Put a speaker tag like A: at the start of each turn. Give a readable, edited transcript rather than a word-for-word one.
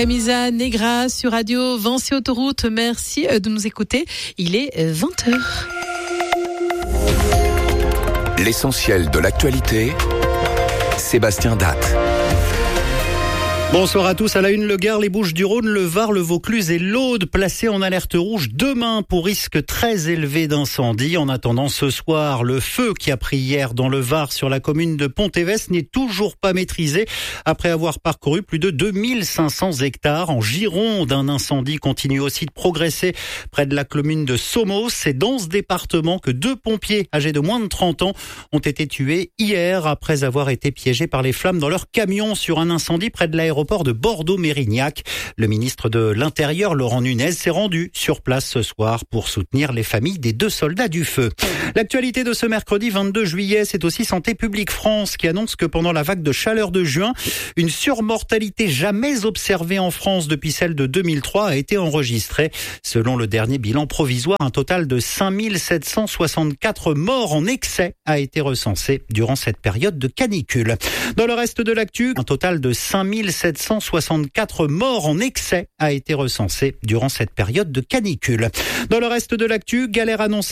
A: Camisa Negra sur Radio Vinci Autoroute. Merci de nous écouter. Il est 20h.
B: L'essentiel de l'actualité, Sébastien Datte.
C: Bonsoir à tous. À la une, le Gard, les Bouches-du-Rhône, le Var, le Vaucluse et l'Aude placés en alerte rouge demain pour risque très élevé d'incendie. En attendant ce soir, le feu qui a pris hier dans le Var sur la commune de Pont-Évès n'est toujours pas maîtrisé après avoir parcouru plus de 2500 hectares. En Gironde, un incendie continue aussi de progresser près de la commune de Somos. C'est dans ce département que 2 pompiers âgés de moins de 30 ans ont été tués hier après avoir été piégés par les flammes dans leur camion sur un incendie près de l'aéroport de Bordeaux-Mérignac. Le ministre de l'Intérieur, Laurent Nunez, s'est rendu sur place ce soir pour soutenir les familles des 2 soldats du feu. L'actualité de ce mercredi 22 juillet, c'est aussi Santé publique France qui annonce que pendant la vague de chaleur de juin, une surmortalité jamais observée en France depuis celle de 2003 a été enregistrée. Selon le dernier bilan provisoire, un total de 5764 morts en excès a été recensé durant cette période de canicule. Dans le reste de l'actu, un total de 5764 morts en excès a été recensé durant cette période de canicule. Dans le reste de l'actu, galère annoncée